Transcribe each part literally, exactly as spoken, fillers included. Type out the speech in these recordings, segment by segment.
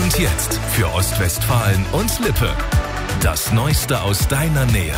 Und jetzt für Ostwestfalen und Lippe. Das Neueste aus deiner Nähe.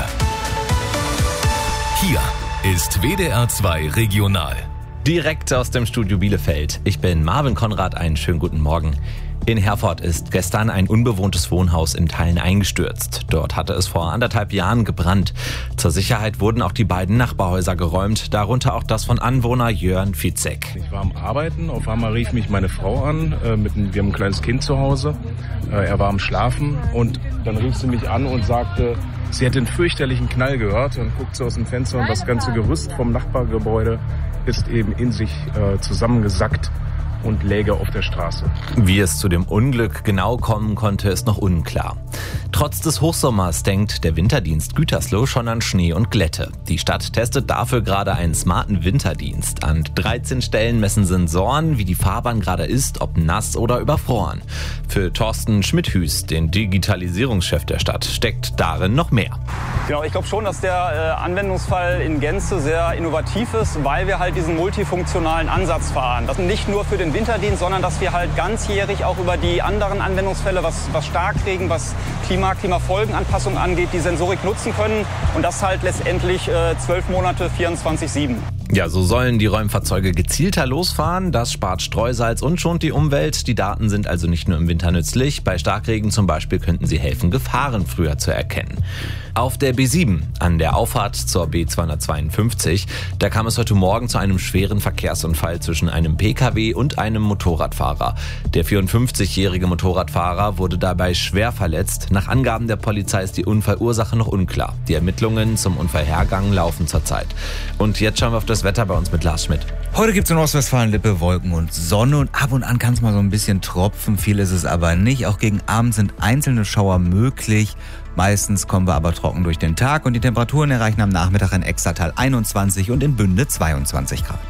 Hier ist W D R zwei Regional. Direkt aus dem Studio Bielefeld. Ich bin Marvin Konrad, einen schönen guten Morgen. In Herford ist gestern ein unbewohntes Wohnhaus in Thallen eingestürzt. Dort hatte es vor anderthalb Jahren gebrannt. Zur Sicherheit wurden auch die beiden Nachbarhäuser geräumt, darunter auch das von Anwohner Jörn Fizek. Ich war am Arbeiten, auf einmal rief mich meine Frau an, äh, mit einem, wir haben ein kleines Kind zu Hause. Äh, er war am Schlafen und dann rief sie mich an und sagte, sie hätte einen fürchterlichen Knall gehört und guckt so aus dem Fenster und das ganze Gerüst vom Nachbargebäude ist eben in sich äh, zusammengesackt und läge auf der Straße. Wie es zu dem Unglück genau kommen konnte, ist noch unklar. Trotz des Hochsommers denkt der Winterdienst Gütersloh schon an Schnee und Glätte. Die Stadt testet dafür gerade einen smarten Winterdienst. An dreizehn Stellen messen Sensoren, wie die Fahrbahn gerade ist, ob nass oder überfroren. Für Thorsten Schmidhüß, den Digitalisierungschef der Stadt, steckt darin noch mehr. Genau, ich glaube schon, dass der äh, Anwendungsfall in Gänze sehr innovativ ist, weil wir halt diesen multifunktionalen Ansatz fahren. Das nicht nur für den Winterdienst, sondern dass wir halt ganzjährig auch über die anderen Anwendungsfälle, was, was Starkregen, was Klima, Klimafolgenanpassung angeht, die Sensorik nutzen können und das halt letztendlich äh, zwölf Monate, vierundzwanzig sieben. Ja, so sollen die Räumfahrzeuge gezielter losfahren. Das spart Streusalz und schont die Umwelt. Die Daten sind also nicht nur im Winter nützlich. Bei Starkregen zum Beispiel könnten sie helfen, Gefahren früher zu erkennen. Auf der B sieben, an der Auffahrt zur B zweihundertzweiundfünfzig, da kam es heute Morgen zu einem schweren Verkehrsunfall zwischen einem P K W und einem Motorradfahrer. Der vierundfünfzigjährige Motorradfahrer wurde dabei schwer verletzt. Nach Angaben der Polizei ist die Unfallursache noch unklar. Die Ermittlungen zum Unfallhergang laufen zurzeit. Und jetzt schauen wir auf das Wetter bei uns mit Lars Schmidt. Heute gibt es in Ostwestfalen-Lippe Wolken und Sonne und ab und an kann es mal so ein bisschen tropfen. Viel ist es aber nicht. Auch gegen Abend sind einzelne Schauer möglich. Meistens kommen wir aber trocken durch den Tag und die Temperaturen erreichen am Nachmittag in Extertal einundzwanzig und in Bünde zweiundzwanzig Grad.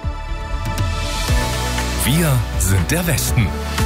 Wir sind der Westen.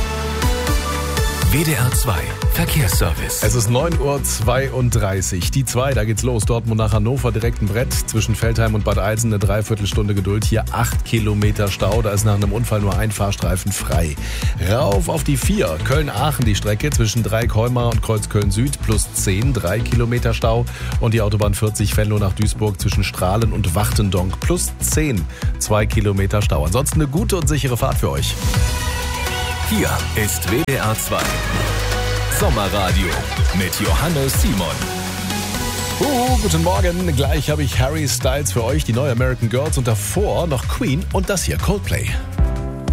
W D R zwei Verkehrsservice. Es ist neun Uhr zweiunddreißig. Die zwei, da geht's los. Dortmund nach Hannover, direkt ein Brett. Zwischen Veltheim und Bad Eilsen eine Dreiviertelstunde Geduld. Hier acht Kilometer Stau. Da ist nach einem Unfall nur ein Fahrstreifen frei. Rauf auf die vier. Köln-Aachen die Strecke zwischen Dreieck-Heumar und Kreuzköln-Süd. Plus zehn, drei Kilometer Stau. Und die Autobahn vierzig Venlo nach Duisburg zwischen Strahlen und Wachtendonk. Plus zehn, zwei Kilometer Stau. Ansonsten eine gute und sichere Fahrt für euch. Hier ist W D R zwei Sommerradio mit Johannes Simon. Uh, guten Morgen. Gleich habe ich Harry Styles für euch, die neue American Girls und davor noch Queen und das hier Coldplay.